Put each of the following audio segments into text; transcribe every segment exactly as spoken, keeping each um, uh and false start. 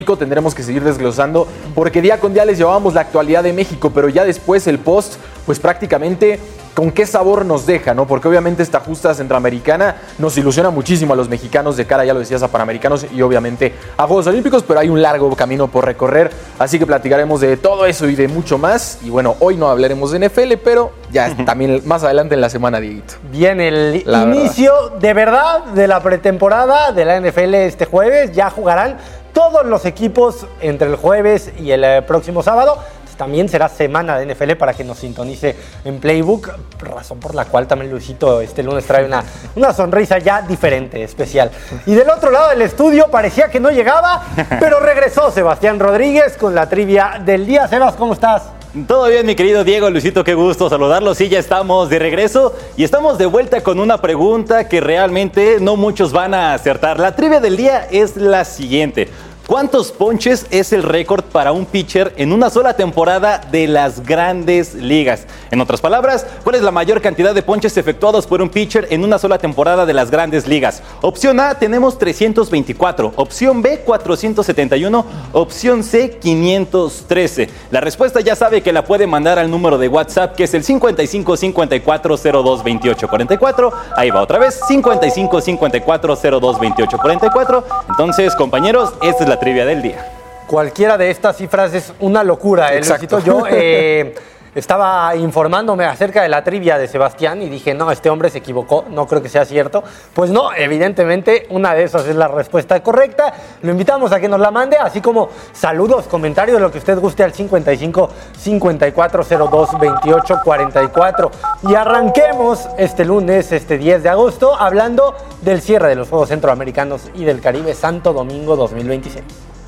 Tendremos que seguir desglosando porque día con día les llevábamos la actualidad de México, pero ya después el post, pues prácticamente con qué sabor nos deja, ¿no? Porque obviamente esta justa centroamericana nos ilusiona muchísimo a los mexicanos de cara, ya lo decías, a Panamericanos y obviamente a Juegos Olímpicos, pero hay un largo camino por recorrer, así que platicaremos de todo eso y de mucho más. Y bueno, hoy no hablaremos de N F L, pero ya también más adelante en la semana, Dieguito. Bien, el la inicio verdad. de verdad de la pretemporada de la N F L este jueves, ya jugarán todos los equipos entre el jueves y el eh, próximo sábado. También será semana de N F L para que nos sintonice en Playbook, razón por la cual también Luisito este lunes trae una, una sonrisa ya diferente, especial. Y del otro lado del estudio parecía que no llegaba, pero regresó Sebastián Rodríguez con la trivia del día. Sebas, ¿cómo estás? Todo bien, mi querido Diego, Luisito, qué gusto saludarlos. Sí, ya estamos de regreso y estamos de vuelta con una pregunta que realmente no muchos van a acertar. La trivia del día es la siguiente. ¿Cuántos ponches es el récord para un pitcher en una sola temporada de las Grandes Ligas? En otras palabras, ¿cuál es la mayor cantidad de ponches efectuados por un pitcher en una sola temporada de las Grandes Ligas? Opción A, tenemos trescientos veinticuatro. Opción B, cuatrocientos setenta y uno. Opción C, quinientos trece. La respuesta ya sabe que la puede mandar al número de WhatsApp, que es el cincuenta y cinco cincuenta y cuatro cero dos veintiocho cuarenta y cuatro. Ahí va otra vez, cincuenta y cinco cincuenta y cuatro cero dos veintiocho cuarenta y cuatro. Entonces, compañeros, esta es la trivia del día. Cualquiera de estas cifras es una locura, ¿eh, Luisito? Yo eh, estaba informándome acerca de la trivia de Sebastián y dije, no, este hombre se equivocó, no creo que sea cierto. Pues no, evidentemente una de esas es la respuesta correcta. Lo invitamos a que nos la mande, así como saludos, comentarios, lo que usted guste al cincuenta y cinco cincuenta y cuatro cero dos veintiocho cuarenta y cuatro. Y arranquemos este lunes, este diez de agosto, hablando del cierre de los Juegos Centroamericanos y del Caribe Santo Domingo dos mil veintiséis.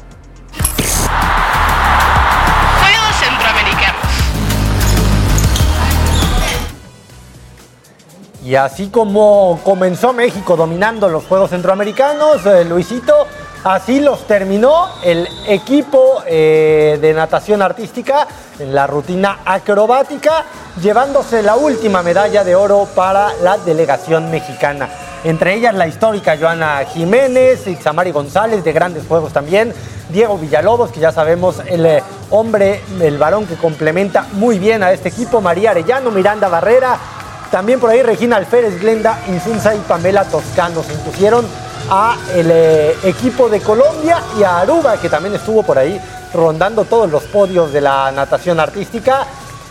Juegos Centroamericanos. Y así como comenzó México dominando los Juegos Centroamericanos, eh, Luisito, así los terminó el equipo eh, de natación artística en la rutina acrobática, llevándose la última medalla de oro para la delegación mexicana. Entre ellas la histórica Joana Jiménez, Itzamari González, de grandes juegos también, Diego Villalobos, que ya sabemos el eh, hombre, el varón que complementa muy bien a este equipo, María Arellano, Miranda Barrera, también por ahí Regina Alférez, Glenda Insunza y Pamela Toscano. Se impusieron a el eh, equipo de Colombia y a Aruba, que también estuvo por ahí rondando todos los podios de la natación artística.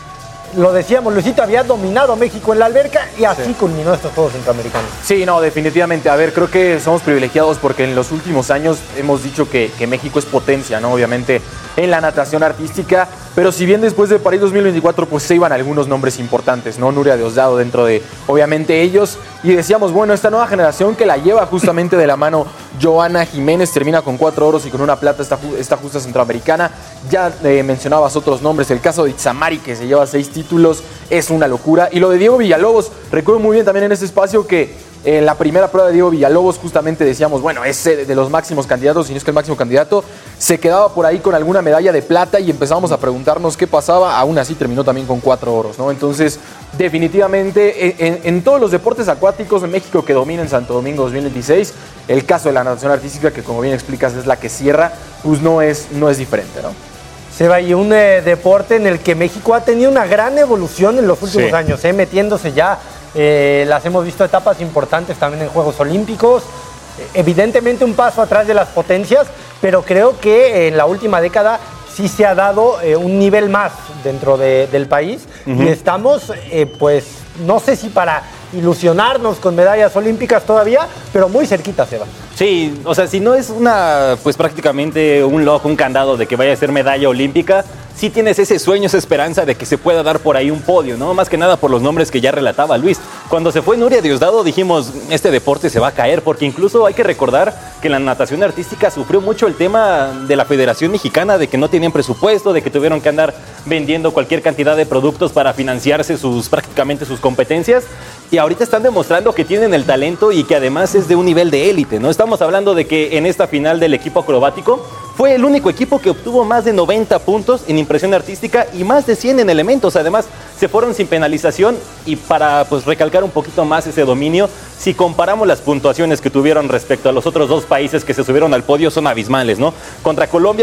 Lo decíamos, Luisito, había dominado México en la alberca y así sí. culminó estos Juegos Centroamericanos. Sí, no, definitivamente. A ver, creo que somos privilegiados porque en los últimos años hemos dicho que, que México es potencia, ¿no? Obviamente en la natación artística, pero si bien después de París dos mil veinticuatro pues se iban algunos nombres importantes, ¿no? Nuria Diosdado dentro de, obviamente, ellos, y decíamos, bueno, esta nueva generación que la lleva justamente de la mano Joana Jiménez, termina con cuatro oros y con una plata esta, esta justa centroamericana. Ya eh, mencionabas otros nombres, el caso de Itzamari, que se lleva seis títulos, es una locura, y lo de Diego Villalobos, recuerdo muy bien también en este espacio que en la primera prueba de Diego Villalobos justamente decíamos, bueno, es de los máximos candidatos, si no es que el máximo candidato, se quedaba por ahí con alguna medalla de plata y empezábamos a preguntarnos qué pasaba, aún así terminó también con cuatro oros, ¿no? Entonces, definitivamente, en, en todos los deportes acuáticos en México que domina en Santo Domingo dos mil veintiséis, el caso de la natación artística, que como bien explicas es la que cierra, pues no es, no es diferente, ¿no? Seba, y un eh, deporte en el que México ha tenido una gran evolución en los últimos sí. años, eh, metiéndose ya, eh, las hemos visto etapas importantes también en Juegos Olímpicos, eh, evidentemente un paso atrás de las potencias, pero creo que en la última década sí se ha dado eh, un nivel más dentro de, del país uh-huh. y estamos, eh, pues, no sé si para ilusionarnos con medallas olímpicas todavía, pero muy cerquita, Seba. Sí, o sea, si no es una, pues prácticamente un lock, un candado de que vaya a ser medalla olímpica, sí tienes ese sueño, esa esperanza de que se pueda dar por ahí un podio, ¿no? Más que nada por los nombres que ya relataba Luis. Cuando se fue Nuria Diosdado dijimos, este deporte se va a caer, porque incluso hay que recordar que la natación artística sufrió mucho el tema de la Federación Mexicana, de que no tenían presupuesto, de que tuvieron que andar vendiendo cualquier cantidad de productos para financiarse sus, prácticamente sus competencias. Y ahorita están demostrando que tienen el talento y que además es de un nivel de élite, ¿no? Estamos hablando de que en esta final del equipo acrobático fue el único equipo que obtuvo más de noventa puntos en impresión artística y más de cien en elementos. Además, se fueron sin penalización y para pues recalcar un poquito más ese dominio, si comparamos las puntuaciones que tuvieron respecto a los otros dos países que se subieron al podio son abismales, ¿no? Contra Colombia